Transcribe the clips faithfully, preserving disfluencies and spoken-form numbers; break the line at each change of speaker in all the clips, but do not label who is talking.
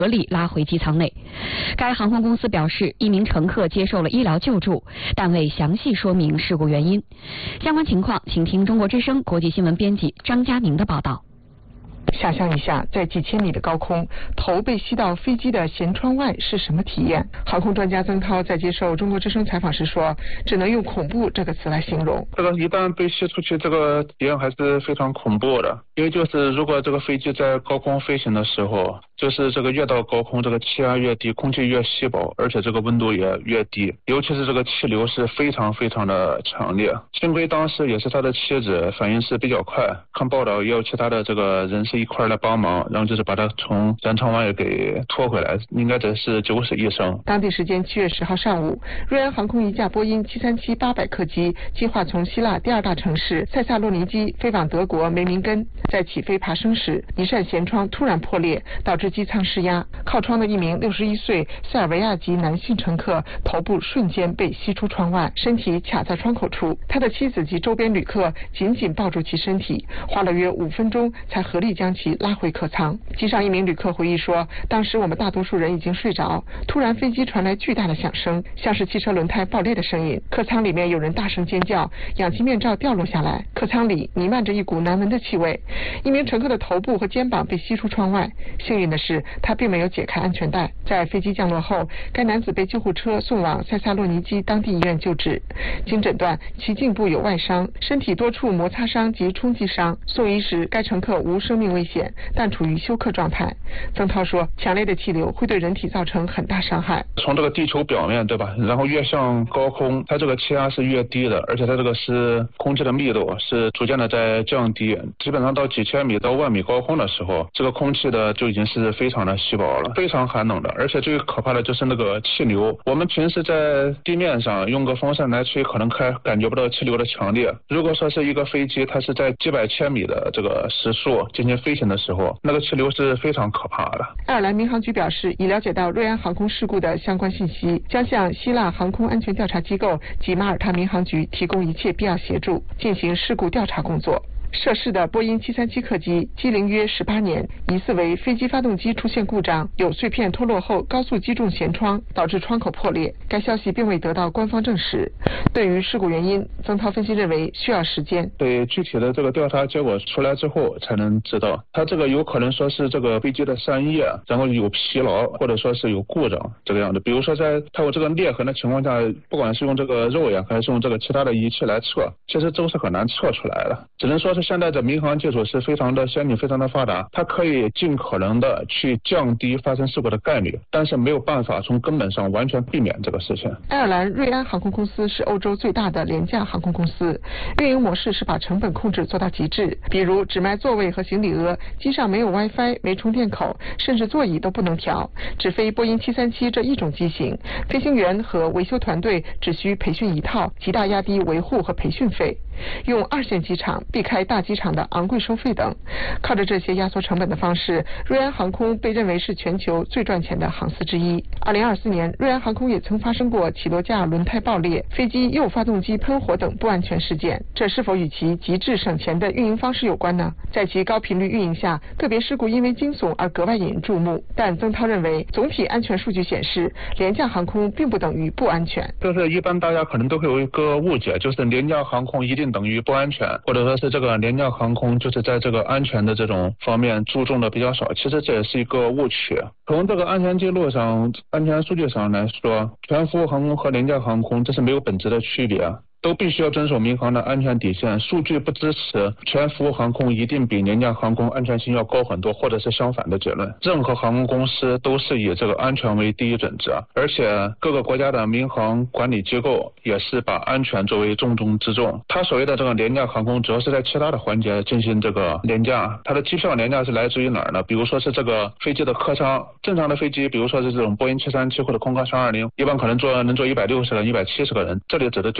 合力拉回机舱内。该航空公司表示，一名乘客接受了医疗救助，但未详细说明事故原因。相关情况，请听中国之声国际新闻编辑张佳宁的报道。
想象一下，在几千米的高空，头被吸到飞机的舷窗外是什么体验？航空专家曾涛在接受中国之声采访时说，只能用恐怖这个词来形容。
这个一旦被吸出去，这个体验还是非常恐怖的。因为就是如果这个飞机在高空飞行的时候，就是这个越到高空，这个气压越低，空气越稀薄，而且这个温度也越低，尤其是这个气流是非常非常的强烈。幸亏当时也是他的妻子反应是比较快，看报道也有其他的这个人士一块来帮忙，然后就是把他从舷窗外给拖回来，应该只是九死一生。
当地时间七月十号上午，瑞安航空一架波音七三七八百客机计划从希腊第二大城市塞萨洛尼基飞往德国梅明根，在起飞爬升时，一扇舷窗突然破裂，导致机舱失压，靠窗的一名六十一岁塞尔维亚籍男性乘客头部瞬间被吸出窗外，身体卡在窗口处，他的妻子及周边旅客紧紧抱住其身体，花了约五分钟才合力将其拉回客舱。机上一名旅客回忆说，当时我们大多数人已经睡着，突然飞机传来巨大的响声，像是汽车轮胎爆裂的声音，客舱里面有人大声尖叫，氧气面罩掉落下来，客舱里弥漫着一股难闻的气味，一名乘客的头部和肩膀被吸出窗外，幸运的是他并没有解开安全带。在飞机降落后，该男子被救护车送往塞萨洛尼基当地医院救治，经诊断其颈部有外伤，身体多处摩擦伤及冲击伤，送医时该乘客无生命危险，但处于休克状态。曾涛说，强烈的气流会对人体造成很大伤害。
从这个地球表面，对吧，然后越向高空，它这个气压是越低的，而且它这个是空气的密度是逐渐的在降低，基本上到几千米到万米高空的时候，这个空气的就已经是非常的稀薄了，非常寒冷的。而且最可怕的就是那个气流，我们平时在地面上用个风扇来吹，可能开感觉不到气流的强烈。如果说是一个飞机，它是在几百千米的这个时速进行飞行的时候，那个气流是非常可怕的。
爱尔兰民航局表示，已了解到瑞安航空事故的相关信息，将向希腊航空安全调查机构及马耳他民航局提供一切必要协助，进行事故调查工作。涉事的波音七三七客机机龄约十八年，疑似为飞机发动机出现故障，有碎片脱落后高速击中舷窗，导致窗口破裂。该消息并未得到官方证实。对于事故原因，曾涛分析认为需要时间。
对具体的这个调查结果出来之后才能知道，它这个有可能说是这个飞机的扇叶，然后有疲劳或者说是有故障这个样子。比如说在它有这个裂痕的情况下，不管是用这个肉眼还是用这个其他的仪器来测，其实都是很难测出来的。只能说是现在的民航技术是非常的先进，非常的发达，它可以尽可能的去降低发生事故的概率，但是没有办法从根本上完全避免这个事情。
爱尔兰瑞安航空公司是欧洲最大的廉价航空公司，运营模式是把成本控制做到极致，比如只卖座位和行李额，机上没有 WiFi， 没充电口，甚至座椅都不能调，只飞波音七三七这一种机型，飞行员和维修团队只需培训一套，极大压低维护和培训费，用二线机场避开大机场的昂贵收费等。靠着这些压缩成本的方式，瑞安航空被认为是全球最赚钱的航司之一。二零二四年，瑞安航空也曾发生过起落架轮胎爆裂、飞机右发动机喷火等不安全事件，这是否与其极致省钱的运营方式有关呢？在其高频率运营下，个别事故因为惊悚而格外引人注目，但曾涛认为，总体安全数据显示，廉价航空并不等于不安全。
就是一般大家可能都会有一个误解，就是廉价航空一定等于不安全，或者说是这个廉价航空就是在这个安全的这种方面注重的比较少，其实这也是一个误区。从这个安全记录上、安全数据上来说，全服务航空和廉价航空这是没有本质的区别，都必须要遵守民航的安全底线。数据不支持全服务航空一定比廉价航空安全性要高很多，或者是相反的结论。任何航空公司都是以这个安全为第一准则，而且各个国家的民航管理机构也是把安全作为重中之重。它所谓的这个廉价航空主要是在其他的环节进行这个廉价，它的机票廉价是来自于哪儿呢？比如说是这个飞机的客舱，正常的飞机比如说是这种波音七三七或者空客三二零，一般可能坐能坐一百六十个人、一百七十个人，这里指的就是两舱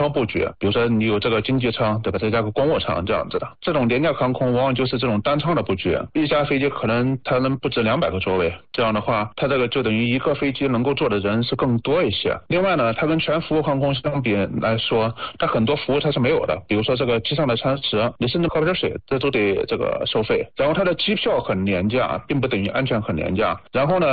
舱布局，比如说你有这个经济舱，对吧？再加个公务舱这样子的。这种廉价航空往往就是这种单舱的布局，一架飞机可能它能不止两百个座位，这样的话，它这个就等于一个飞机能够坐的人是更多一些。另外呢，它跟全服务航空相比来说，它很多服务它是没有的，比如说这个机上的餐食，你甚至喝瓶水，这都得这个收费。然后它的机票很廉价，并不等于安全很廉价。然后呢，